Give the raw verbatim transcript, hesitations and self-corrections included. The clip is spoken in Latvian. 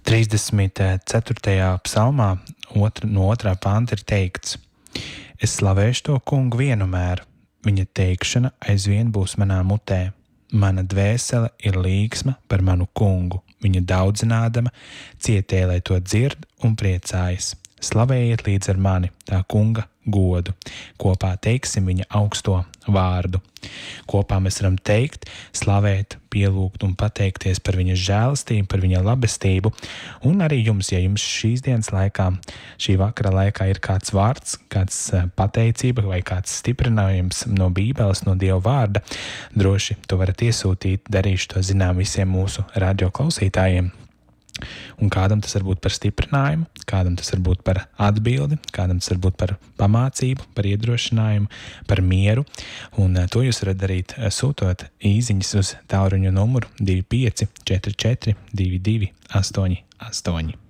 trīsdesmit ceturtajā psalmā otra, no otrā panta ir teikts: Es slavēšu to kungu vienmēr, viņa teikšana aizvien būs manā mutē. Mana dvēsele ir līgsma par manu kungu, viņa daudzinādama cietē, lai to dzird un priecājas. Slavējiet līdz ar mani tā kunga godu, kopā teiksim viņa augsto vārdu. Kopā mēs varam teikt, slavēt, pielūgt un pateikties par viņa žēlastību, par viņa labestību. Un arī jums, ja jums šīs dienas laikā, šī vakara laikā ir kāds vārds, kāds pateicība vai kāds stiprinājums no Bībeles, no Dieva vārda, droši to varat iesūtīt, darīšu to zinām visiem mūsu radio klausītājiem. Un kādam tas var būt par stiprinājumu, kādam tas var būt par atbildi, kādam tas var būt par pamācību, par iedrošinājumu, par mieru. Un to jūs varat darīt sūtot īsiņas uz tālruņa numuru divi pieci četri četri divi divi astoņi astoņi.